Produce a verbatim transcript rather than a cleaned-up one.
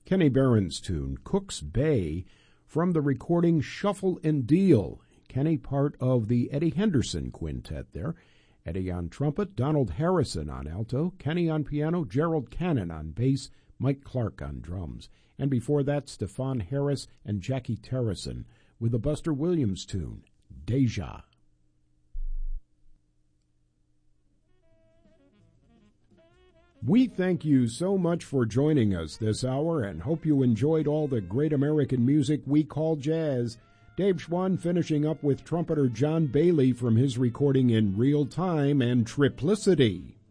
Kenny Barron's tune, Cook's Bay, from the recording Shuffle and Deal. Kenny part of the Eddie Henderson quintet there. Eddie on trumpet, Donald Harrison on alto, Kenny on piano, Gerald Cannon on bass, Mike Clark on drums. And before that, Stefan Harris and Jackie Terrison with the Buster Williams tune, Deja. We thank you so much for joining us this hour and hope you enjoyed all the great American music we call jazz. Dave Schwann finishing up with trumpeter John Bailey from his recording in Real Time and Triplicity.